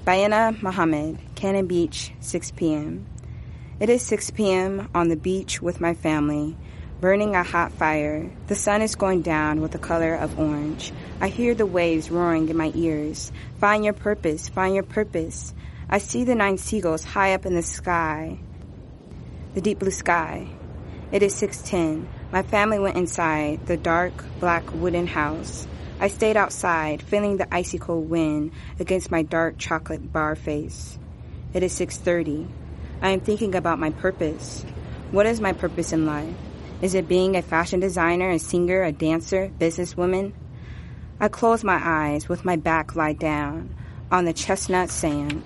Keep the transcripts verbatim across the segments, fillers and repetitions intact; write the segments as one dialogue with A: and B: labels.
A: Bayana Muhammad, Cannon Beach, six p.m. It is six p.m. on the beach with my family, burning a hot fire. The sun is going down with the color of orange. I hear the waves roaring in my ears. Find your purpose, find your purpose. I see the nine seagulls high up in the sky, the deep blue sky. It is six ten. My family went inside the dark, black wooden house. I stayed outside, feeling the icy cold wind against my dark chocolate bar face. It is six thirty. I am thinking about my purpose. What is my purpose in life? Is it being a fashion designer, a singer, a dancer, businesswoman? I close my eyes with my back lie down on the chestnut sand.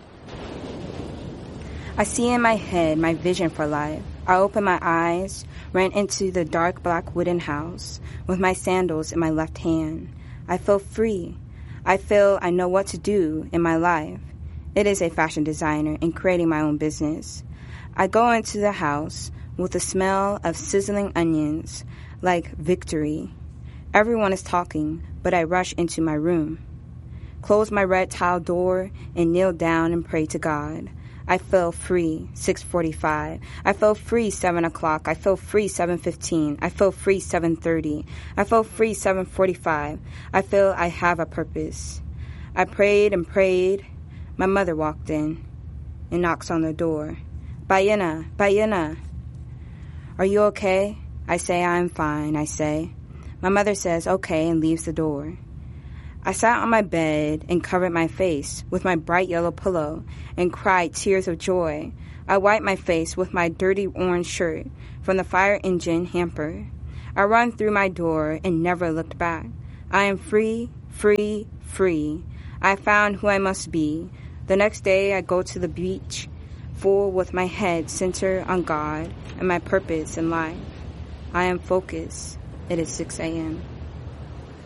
A: I see in my head my vision for life. I open my eyes, ran into the dark black wooden house with my sandals in my left hand. I feel free. I feel I know what to do in my life. It is a fashion designer and creating my own business. I go into the house with the smell of sizzling onions, like victory. Everyone is talking, but I rush into my room, close my red tile door, and kneel down and pray to God. I feel free, six forty-five. I feel free, seven o'clock. I feel free, seven fifteen. I feel free, seven thirty. I feel free, seven forty-five. I feel I have a purpose. I prayed and prayed. My mother walked in and knocks on the door. Bayana, Bayana. Are you okay? I say, I'm fine, I say. My mother says, okay, and leaves the door. I sat on my bed and covered my face with my bright yellow pillow and cried tears of joy. I wiped my face with my dirty orange shirt from the fire engine hamper. I run through my door and never looked back. I am free, free, free. I found who I must be. The next day I go to the beach, full with my head centered on God and my purpose in life. I am focused. It is six a.m.